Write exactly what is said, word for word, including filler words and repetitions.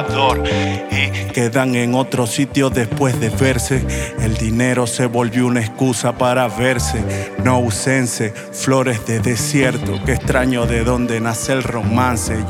y quedan en otro sitio después de verse. El dinero se volvió una excusa para verse. No ausense, flores de desierto. Qué extraño de dónde nace el romance.